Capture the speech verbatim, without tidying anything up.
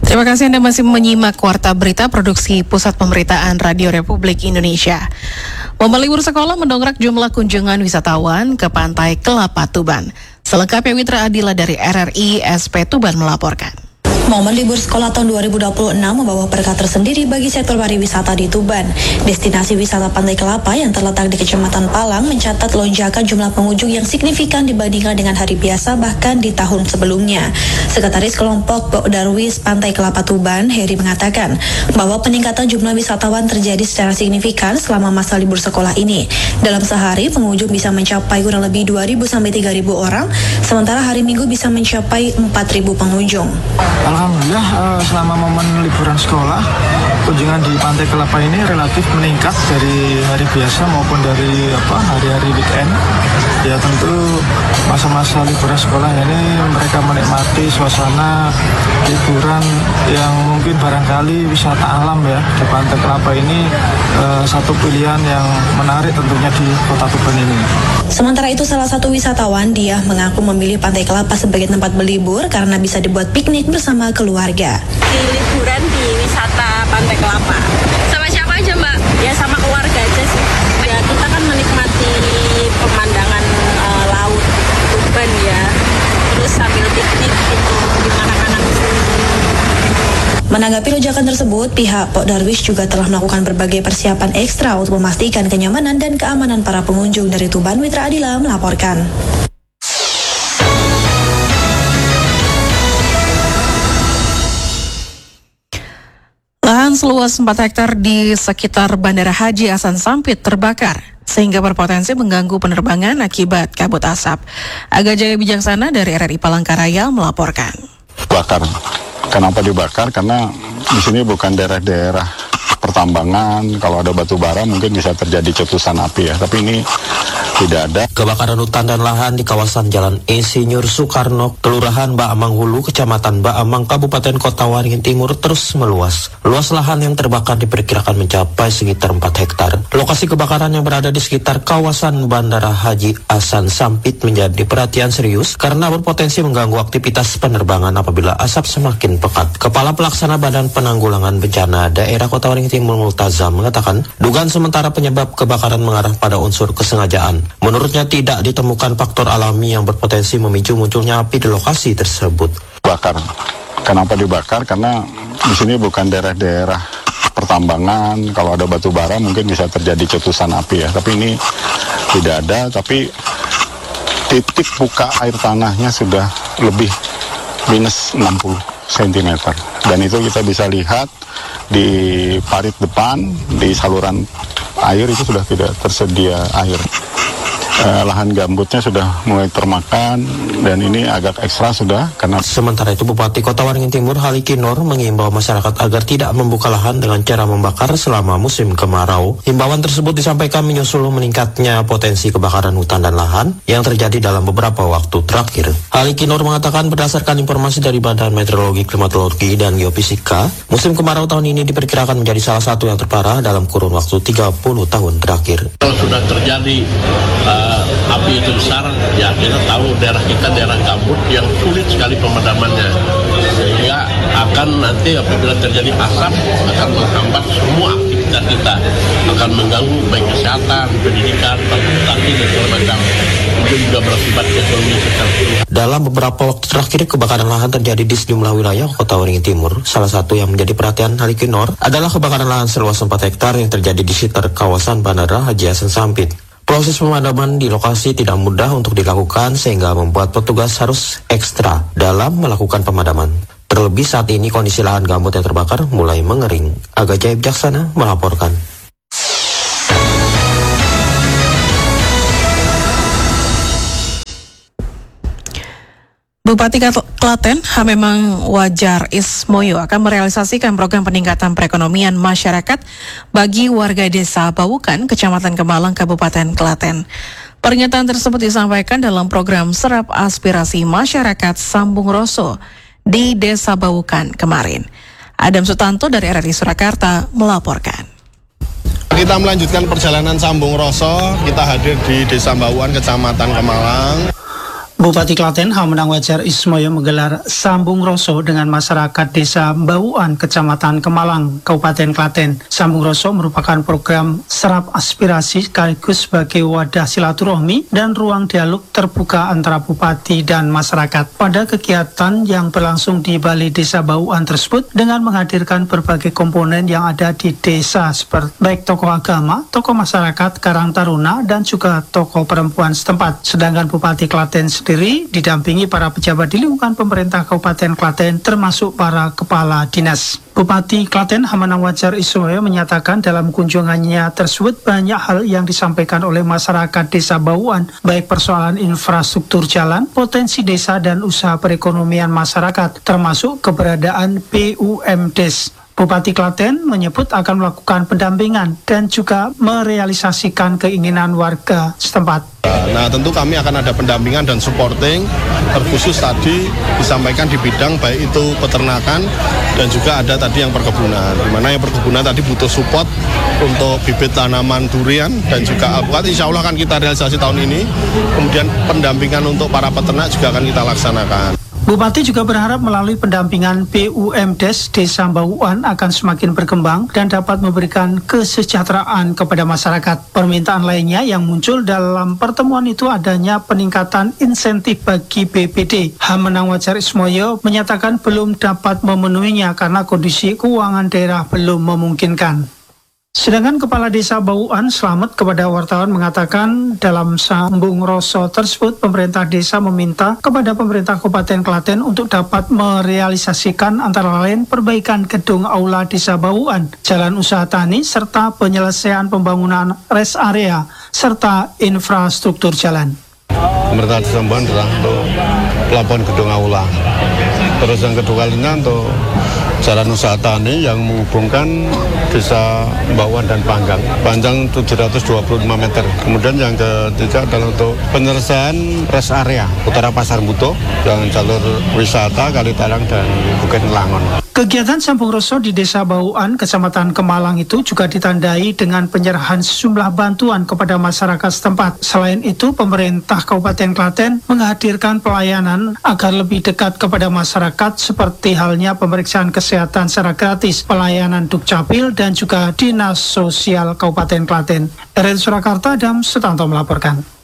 Terima kasih Anda masih menyimak Warta Berita Produksi Pusat Pemberitaan Radio Republik Indonesia. Momen libur sekolah mendongkrak jumlah kunjungan wisatawan ke Pantai Kelapa Tuban. Selengkapnya Witra Adila dari R R I S P Tuban melaporkan. Momen libur sekolah tahun dua ribu dua puluh enam membawa berkah tersendiri bagi sektor pariwisata di Tuban. Destinasi wisata Pantai Kelapa yang terletak di Kecamatan Palang mencatat lonjakan jumlah pengunjung yang signifikan dibandingkan dengan hari biasa bahkan di tahun sebelumnya. Sekretaris Kelompok Pokdarwis Pantai Kelapa Tuban, Heri, mengatakan bahwa peningkatan jumlah wisatawan terjadi secara signifikan selama masa libur sekolah ini. Dalam sehari, pengunjung bisa mencapai kurang lebih dua ribu sampai tiga ribu orang, sementara hari Minggu bisa mencapai empat ribu pengunjung. Alhamdulillah selama momen liburan sekolah kunjungan di Pantai Kelapa ini relatif meningkat dari hari biasa maupun dari apa hari-hari weekend. Ya tentu masa-masa liburan sekolah ini mereka menikmati suasana liburan yang mungkin barangkali wisata alam ya di Pantai Kelapa ini eh, satu pilihan yang menarik tentunya di Kota Tuban ini. Sementara itu salah satu wisatawan dia mengaku memilih Pantai Kelapa sebagai tempat berlibur karena bisa dibuat piknik bersama keluarga. Di liburan di wisata Pantai Kelapa. Sama siapa aja Mbak? Ya sama keluarga aja sih. Ya kita kan menikmati pemandangan uh, laut Tuban ya. Terus sambil piknik gitu di anak-anak. Menanggapi lonjakan tersebut, pihak Pokdarwis juga telah melakukan berbagai persiapan ekstra untuk memastikan kenyamanan dan keamanan para pengunjung. Dari Tuban, Witra Adila melaporkan. Lahan seluas empat hektar di sekitar Bandara Haji Hasan Sampit terbakar sehingga berpotensi mengganggu penerbangan akibat kabut asap. Aga Jaya Bijaksana dari R R I Palangkaraya melaporkan. Bakar. Kenapa dibakar? Karena di sini bukan daerah-daerah pertambangan. Kalau ada batu bara mungkin bisa terjadi cetusan api ya. Tapi ini tidak ada. Kebakaran hutan dan lahan di kawasan Jalan Insinyur Soekarno, Kelurahan Baamang Hulu, Kecamatan Baamang, Kabupaten Kota Waringin Timur terus meluas. Luas lahan yang terbakar diperkirakan mencapai sekitar empat hektar. Lokasi kebakaran yang berada di sekitar kawasan Bandara Haji Hasan Sampit menjadi perhatian serius karena berpotensi mengganggu aktivitas penerbangan apabila asap semakin pekat. Kepala Pelaksana Badan Penanggulangan Bencana Daerah Kota Waringin Timur Multazam mengatakan, dugaan sementara penyebab kebakaran mengarah pada unsur kesengajaan. Menurutnya tidak ditemukan faktor alami yang berpotensi memicu munculnya api di lokasi tersebut. Bakar. Kenapa dibakar? Karena di sini bukan daerah-daerah pertambangan. Kalau ada batu bara mungkin bisa terjadi cetusan api ya. Tapi ini tidak ada. Tapi titik buka air tanahnya sudah lebih minus enam puluh sentimeter. Dan itu kita bisa lihat di parit depan, di saluran air itu sudah tidak tersedia air. Eh, lahan gambutnya sudah mulai termakan dan ini agak ekstra sudah karena. Sementara itu Bupati Kota Waringin Timur Haliki Nur mengimbau masyarakat agar tidak membuka lahan dengan cara membakar selama musim kemarau. Himbauan tersebut disampaikan menyusul meningkatnya potensi kebakaran hutan dan lahan yang terjadi dalam beberapa waktu terakhir. Haliki Nur mengatakan berdasarkan informasi dari Badan Meteorologi, Klimatologi dan Geofisika, musim kemarau tahun ini diperkirakan menjadi salah satu yang terparah dalam kurun waktu tiga puluh tahun terakhir. Kalau sudah terjadi uh, api itu besar, ya kita tahu daerah kita daerah gambut yang sulit sekali pemadamannya, sehingga akan nanti apabila terjadi asap akan menghambat semua aktivitas kita, akan mengganggu baik kesehatan, pendidikan, transportasi dan segala macam. Itu juga berakibat ekonomi secara keseluruhan. Dalam beberapa waktu terakhir kebakaran lahan terjadi di sejumlah wilayah Kota Waringin Timur. Salah satu yang menjadi perhatian Haliki Nur adalah kebakaran lahan seluas empat hektar yang terjadi di sekitar kawasan Bandara Haji Hasan Sampit. Proses pemadaman di lokasi tidak mudah untuk dilakukan sehingga membuat petugas harus ekstra dalam melakukan pemadaman. Terlebih saat ini kondisi lahan gambut yang terbakar mulai mengering. Aga Jaya Bijaksana melaporkan. Bupati Klaten, Hamemang Wajar Ismoyo akan merealisasikan program peningkatan perekonomian masyarakat bagi warga desa Bawukan, Kecamatan Kemalang, Kabupaten Klaten. Pernyataan tersebut disampaikan dalam program Serap Aspirasi Masyarakat Sambung Roso di Desa Bawukan kemarin. Adam Sutanto dari R R I Surakarta melaporkan. Kita melanjutkan perjalanan Sambung Roso, kita hadir di Desa Bawukan, Kecamatan Kemalang. Bupati Klaten Hamenang Wajar Ismoyo menggelar sambung roso dengan masyarakat Desa Mbauan, Kecamatan Kemalang, Kabupaten Klaten. Sambung roso merupakan program serap aspirasi sekaligus sebagai wadah silaturahmi dan ruang dialog terbuka antara bupati dan masyarakat. Pada kegiatan yang berlangsung di Balai Desa Mbauan tersebut dengan menghadirkan berbagai komponen yang ada di desa seperti baik tokoh agama, tokoh masyarakat, Karang Taruna, dan juga tokoh perempuan setempat. Sedangkan Bupati Klaten sendiri didampingi para pejabat di lingkungan pemerintah Kabupaten Klaten termasuk para kepala dinas. Bupati Klaten Hamenang Wajar Ismoyo menyatakan dalam kunjungannya tersebut banyak hal yang disampaikan oleh masyarakat Desa Mbauan, baik persoalan infrastruktur jalan, potensi desa dan usaha perekonomian masyarakat, termasuk keberadaan B U M D E S. Bupati Klaten menyebut akan melakukan pendampingan dan juga merealisasikan keinginan warga setempat. Nah, tentu kami akan ada pendampingan dan supporting, terkhusus tadi disampaikan di bidang baik itu peternakan dan juga ada tadi yang perkebunan. Di mana yang perkebunan tadi butuh support untuk bibit tanaman durian dan juga alpukat. Insya Allah akan kita realisasi tahun ini. Kemudian pendampingan untuk para peternak juga akan kita laksanakan. Bupati juga berharap melalui pendampingan B U M D E S Desa Mbauan akan semakin berkembang dan dapat memberikan kesejahteraan kepada masyarakat. Permintaan lainnya yang muncul dalam pertemuan itu adanya peningkatan insentif bagi B P D. Hamenang Wajar Ismoyo menyatakan belum dapat memenuhinya karena kondisi keuangan daerah belum memungkinkan. Sedangkan Kepala Desa Mbauan Slamet kepada wartawan mengatakan dalam sambung roso tersebut pemerintah desa meminta kepada pemerintah Kabupaten Klaten untuk dapat merealisasikan antara lain perbaikan gedung aula Desa Mbauan, jalan usaha tani, serta penyelesaian pembangunan rest area, serta infrastruktur jalan. Pemerintah Desa Mbauan adalah untuk pelabuhan gedung aula. Terus yang kedua kalinya untuk jalan usaha tani yang menghubungkan Desa Mbauan dan Panggang, panjang tujuh ratus dua puluh lima meter. Kemudian yang ketiga adalah untuk penyelesaian rest area utara Pasar Buto, yang jalur wisata Kalitalang dan Bukit Langon. Kegiatan sambung roso di Desa Mbauan, Kecamatan Kemalang itu juga ditandai dengan penyerahan sejumlah bantuan kepada masyarakat setempat. Selain itu, pemerintah Kabupaten Klaten menghadirkan pelayanan agar lebih dekat kepada masyarakat seperti halnya pemeriksaan kesehatan secara gratis, pelayanan Dukcapil, dan juga Dinas Sosial Kabupaten Klaten. R R Surakarta, Adam Sutanto melaporkan.